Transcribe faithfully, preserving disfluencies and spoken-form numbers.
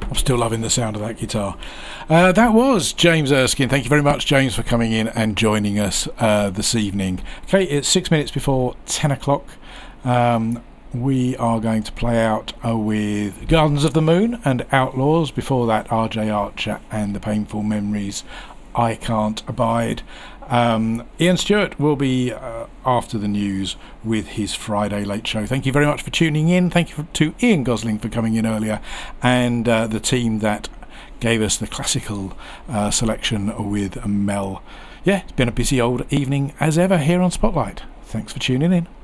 I'm still loving the sound of that guitar. Uh, that was James Erskine. Thank you very much, James, for coming in and joining us uh, this evening. Okay, it's six minutes before ten o'clock. Um, we are going to play out uh, with Gardens of the Moon and Outlaws. Before that, R J Archer and the Painful Memories, I Can't Abide. Um, Ian Stewart will be uh, after the news with his Friday Late Show. Thank you very much for tuning in. Thank you for, to Ian Gosling for coming in earlier, and uh, the team that gave us the classical uh, selection with Mel. Yeah, it's been a busy old evening as ever here on Spotlight. Thanks for tuning in.